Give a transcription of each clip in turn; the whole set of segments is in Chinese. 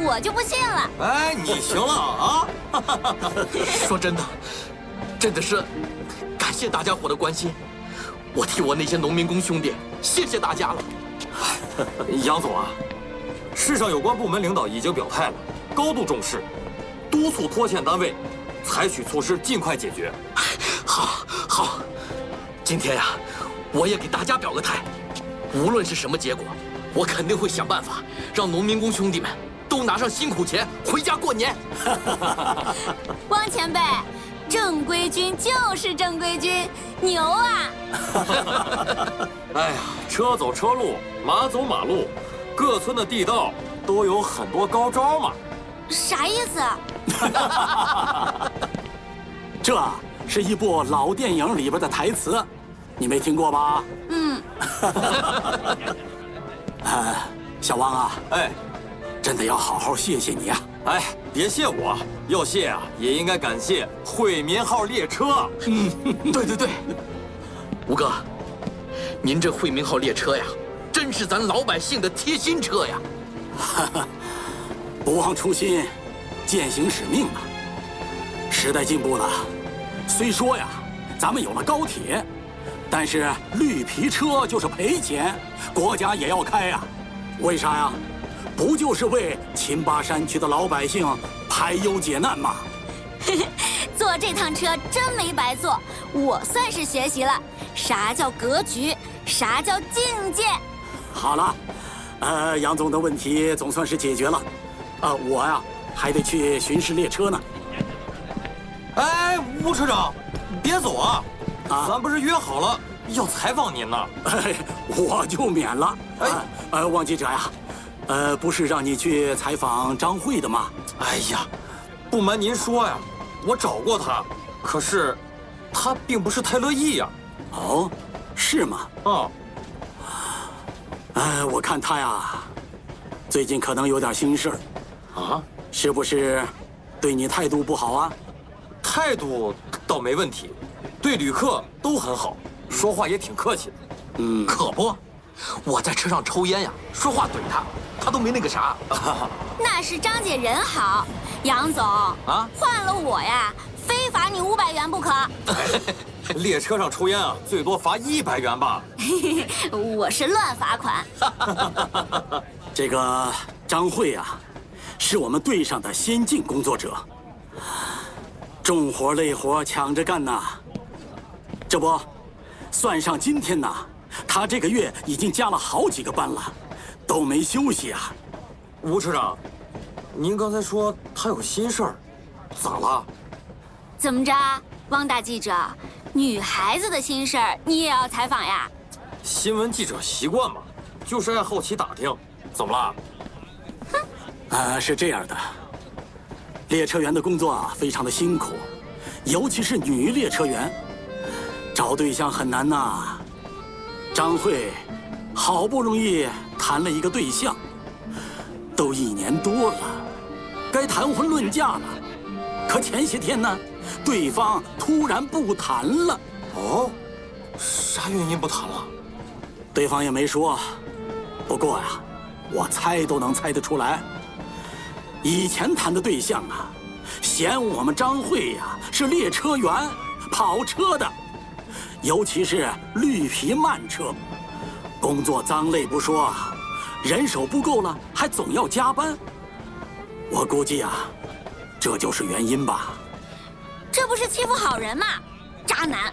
我就不信了。 哎，你行了啊！ 说真的，真的是感谢大家伙的关心，我替我那些农民工兄弟谢谢大家了。 杨总啊，市上有关部门领导已经表态了，高度重视，督促拖欠单位采取措施，尽快解决。 好，今天呀，我也给大家表个态，无论是什么结果，我肯定会想办法让农民工兄弟们都拿上辛苦钱回家过年。 汪前辈，正规军就是正规军，牛啊！ 哎呀，车走车路，马走马路，各村的地道都有很多高招嘛。 啥意思？ 这是一部老电影里边的台词，你没听过吧？ 嗯。 小汪啊， 哎， 真的要好好谢谢你啊！ 哎，别谢我，要谢啊也应该感谢惠民号列车。 对，吴哥，您这惠民号列车呀，真是咱老百姓的贴心车呀！ 不忘初心，践行使命啊！时代进步了，虽说呀，咱们有了高铁，但是绿皮车就是赔钱，国家也要开呀。为啥呀？不就是为秦巴山区的老百姓排忧解难吗？ 坐这趟车真没白坐，我算是学习了啥叫格局，啥叫境界。 好了，杨总的问题总算是解决了，我呀还得去巡视列车呢。 哎，吴车长，别走啊！咱不是约好了要采访您呢？ 我就免了。汪记者呀，不是让你去采访张慧的吗？ 哎呀，不瞒您说呀，我找过他，可是他并不是太乐意呀。 哦，是吗？我看他呀，最近可能有点心事儿。 啊？ 是不是对你态度不好啊？ 态度倒没问题，对旅客都很好，说话也挺客气的。 可不，我在车上抽烟呀，说话怼他，他都没那个啥。 那是张姐人好，杨总啊，换了我呀，非罚你500元不可。 列车上抽烟啊，最多罚100元吧。 我是乱罚款。 这个张慧啊，是我们队上的先进工作者，重活累活抢着干呐。这不，算上今天呐，他这个月已经加了好几个班了，都没休息啊。 吴车长，您刚才说他有心事儿，咋了？ 怎么着，汪大记者，女孩子的心事儿你也要采访呀？ 新闻记者习惯嘛，就是爱好奇打听，怎么了？ 是这样的，列车员的工作非常的辛苦，尤其是女列车员，找对象很难呐。张慧好不容易谈了一个对象，都1年多了，该谈婚论嫁了，可前些天呢，对方突然不谈了。 哦，啥原因不谈了？ 对方也没说，不过呀，我猜都能猜得出来。以前谈的对象啊，嫌我们张慧呀是列车员，跑车的，尤其是绿皮慢车，工作脏累不说，人手不够了，还总要加班。我估计啊，这就是原因吧。 这不是欺负好人吗？渣男！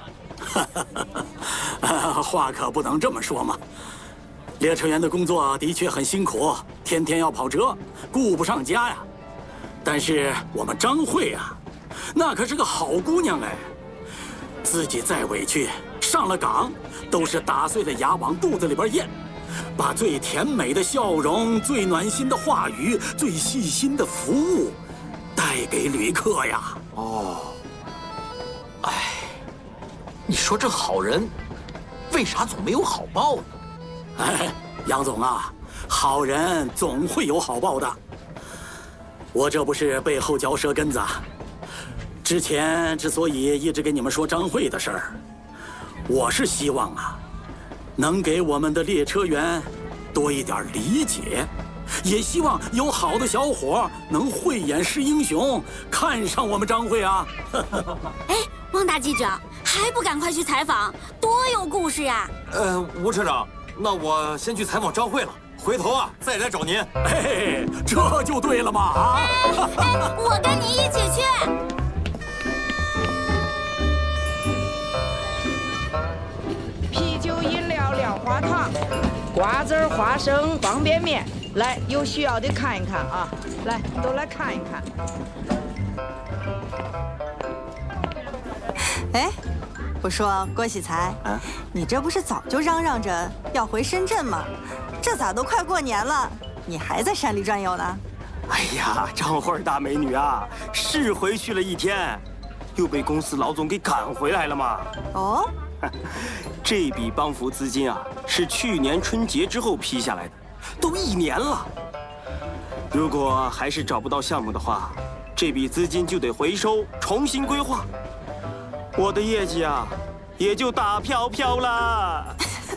话可不能这么说嘛。列车员的工作的确很辛苦，天天要跑车，顾不上家呀。但是我们张慧啊，那可是个好姑娘哎，自己再委屈，上了岗都是打碎了牙往肚子里边咽，把最甜美的笑容、最暖心的话语、最细心的服务带给旅客呀。 哦， 哎，你说这好人，为啥总没有好报呢？ 哎，杨总啊，好人总会有好报的。我这不是背后嚼舌根子啊。之前之所以一直跟你们说张慧的事儿，我是希望啊，能给我们的列车员多一点理解， 也希望有好的小伙能慧眼识英雄，看上我们张会啊！ 哎，汪大记者，还不赶快去采访，多有故事呀！ 吴车长，那我先去采访张慧了，回头啊再来找您。 哎，这就对了嘛！啊！ 哎，我跟你一起去。 啤酒、饮料、棉花糖、瓜子、花生、方便面，来，有需要的看一看啊！来，都来看一看。 哎，我说郭喜才，你这不是早就嚷嚷着要回深圳吗？这咋都快过年了，你还在山里转悠呢？ 哎呀，张慧大美女啊，是回去了1天，又被公司老总给赶回来了嘛。 哦， 这笔帮扶资金啊，是去年春节之后批下来的，都1年了。如果还是找不到项目的话，这笔资金就得回收，重新规划。我的业绩啊，也就打飘飘了。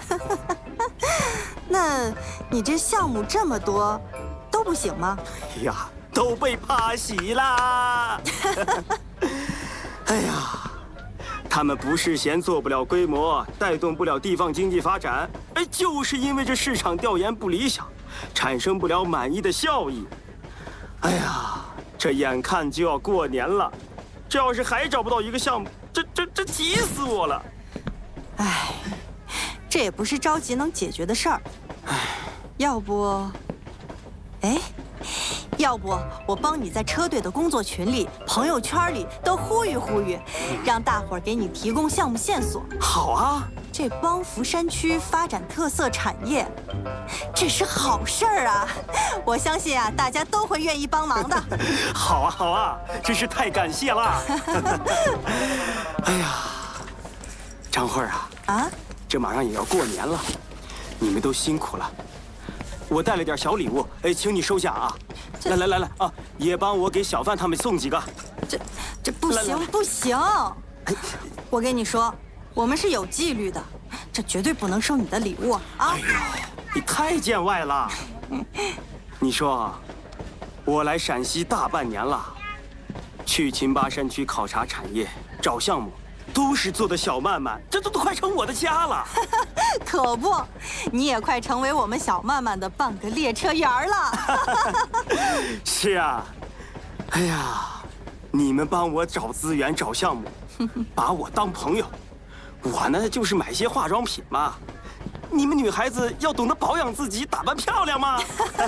那你这项目这么多，都不行吗？ 哎呀，都被趴洗啦！哎呀，他们不是嫌做不了规模，带动不了地方经济发展，哎，就是因为这市场调研不理想，产生不了满意的效益。哎呀，这眼看就要过年了，这要是还找不到一个项目，这急死我了！ 哎，这也不是着急能解决的事儿。要不，哎，要不我帮你在车队的工作群里、朋友圈里都呼吁呼吁，让大伙儿给你提供项目线索。 好啊， 这帮扶山区发展特色产业，这是好事儿啊！我相信啊，大家都会愿意帮忙的。 好啊，好啊，真是太感谢了！哎呀，张慧啊， 啊， 这马上也要过年了，你们都辛苦了。我带了点小礼物，哎，请你收下啊！来啊，也帮我给小范他们送几个。 这不行不行！我跟你说，我们是有纪律的，这绝对不能收你的礼物啊！ 哎呦，你太见外了！你说，我来陕西大半年了，去秦巴山区考察产业、找项目，都是做的小曼曼，这都快成我的家了。 可不，你也快成为我们小曼曼的半个列车员了。 是啊，哎呀，你们帮我找资源、找项目，把我当朋友，我呢就是买些化妆品嘛。你们女孩子要懂得保养自己，打扮漂亮嘛。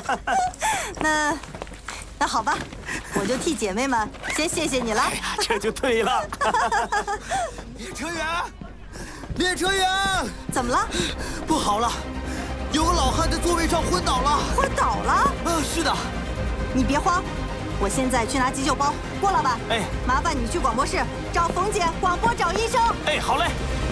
那好吧，我就替姐妹们先谢谢你了。 哎呀，这就对了。 列车员，列车员， 怎么了？ 不好了，有个老汉在座位上昏倒了。 昏倒了？ 是的。 你别慌，我现在去拿急救包。郭老板， 哎， 麻烦你去广播室找冯姐，广播找医生。 哎，好嘞。